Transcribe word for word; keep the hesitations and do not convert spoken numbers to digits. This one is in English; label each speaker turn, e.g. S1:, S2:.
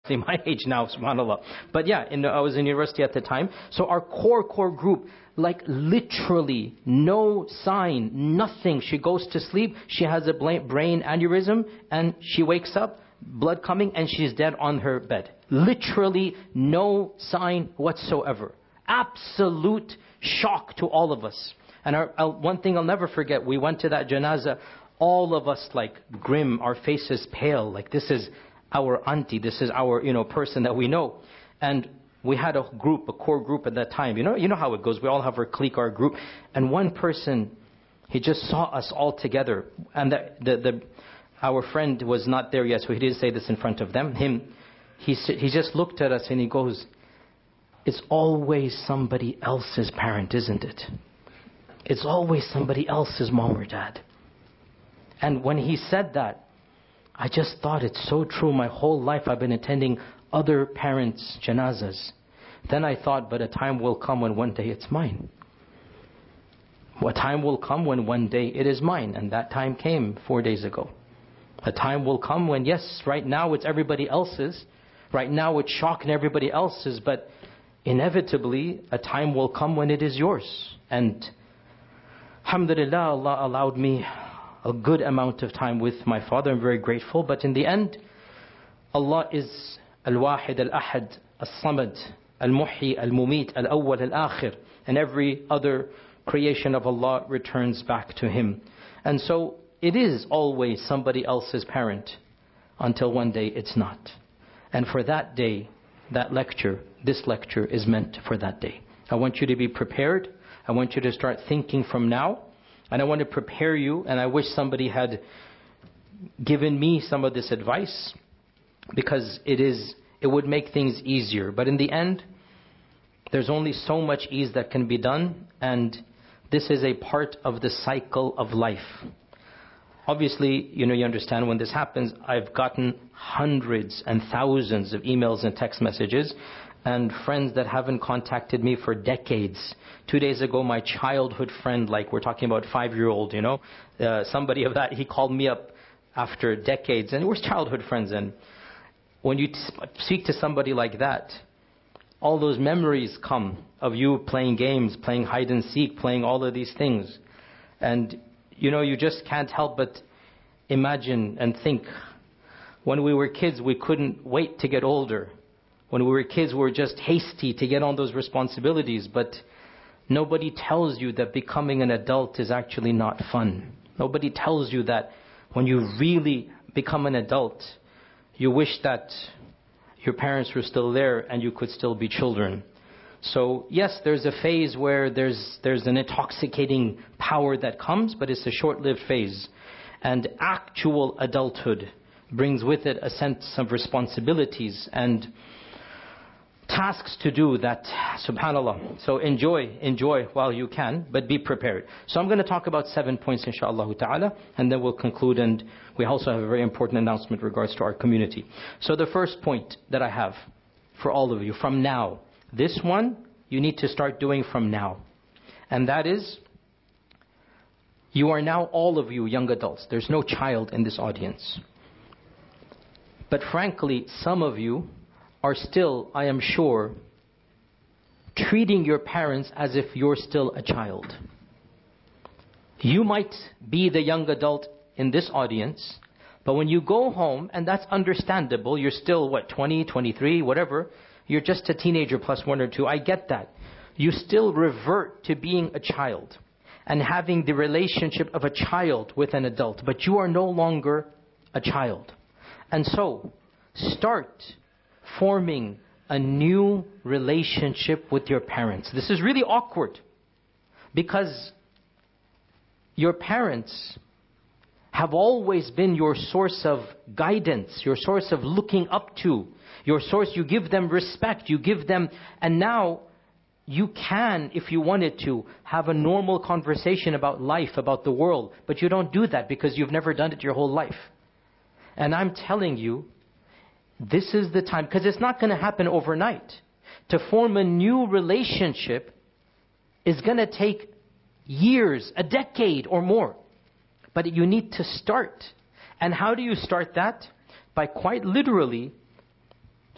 S1: actually my age now, subhanAllah. But yeah, in, I was in university at the time. So our core, core group, like literally no sign, nothing. She goes to sleep, she has a brain aneurysm, and she wakes up, blood coming, and she's dead on her bed. Literally no sign whatsoever. Absolute shock to all of us. And our, uh, one thing I'll never forget, we went to that janazah, all of us like grim, our faces pale, like this is our auntie, this is our, you know, person that we know. And we had a group, a core group at that time. You know, you know how it goes. We all have our clique, our group. And one person, he just saw us all together. And the, the, the, our friend was not there yet, so he didn't say this in front of them. Him, he, he just looked at us and he goes, it's always somebody else's parent, isn't it? It's always somebody else's mom or dad. And when he said that, I just thought it's so true. My whole life I've been attending other parents' janazas. Then I thought, but a time will come when one day it's mine. A time will come when one day it is mine. And that time came four days ago. A time will come when, yes, right now it's everybody else's. Right now it's shocking everybody else's. But inevitably, a time will come when it is yours. And alhamdulillah, Allah allowed me a good amount of time with my father. I'm very grateful. But in the end, Allah is Al-Wahid, Al-Ahad, Al-Samad, Al-Muhyi, Al-Mumit, Al-Awwal, Al-Akhir. And every other creation of Allah returns back to Him. And so it is always somebody else's parent until one day it's not. And for that day, that lecture, this lecture is meant for that day. I want you to be prepared. I want you to start thinking from now. And I want to prepare you, and I wish somebody had given me some of this advice, because it is it would make things easier. But in the end, there's only so much ease that can be done, and this is a part of the cycle of life. Obviously, you know, you understand when this happens, I've gotten hundreds and thousands of emails and text messages, and friends that haven't contacted me for decades. Two days ago, my childhood friend, like we're talking about five-year-old, you know, uh, somebody of that, he called me up after decades, and we're childhood friends. And when you speak to somebody like that, all those memories come of you playing games, playing hide and seek, playing all of these things. And, you know, you just can't help but imagine and think, when we were kids, we couldn't wait to get older. When we were kids, we were just hasty to get on those responsibilities. But nobody tells you that becoming an adult is actually not fun. Nobody tells you that when you really become an adult, you wish that your parents were still there and you could still be children. So yes, there's a phase where there's there's an intoxicating power that comes, but it's a short-lived phase. And actual adulthood brings with it a sense of responsibilities and tasks to do that, subhanallah. So enjoy, enjoy while you can, but be prepared. So I'm going to talk about seven points, inshaAllah ta'ala, and then we'll conclude. And we also have a very important announcement in regards to our community. So the first point that I have for all of you, from now, this one you need to start doing from now. And that is, you are now, all of you young adults, there's no child in this audience. But frankly, some of you are still, I am sure, treating your parents as if you're still a child. You might be the young adult in this audience, but when you go home, and that's understandable, you're still, what, twenty, twenty-three, whatever, you're just a teenager plus one or two, I get that. You still revert to being a child and having the relationship of a child with an adult, but you are no longer a child. And so, start forming a new relationship with your parents. This is really awkward, because your parents have always been your source of guidance, your source of looking up to, your source. You give them respect, you give them, and now you can, if you wanted to, have a normal conversation about life, about the world, but you don't do that because you've never done it your whole life. And I'm telling you, this is the time, because it's not going to happen overnight. To form a new relationship is going to take years, a decade or more. But you need to start. And how do you start that? By quite literally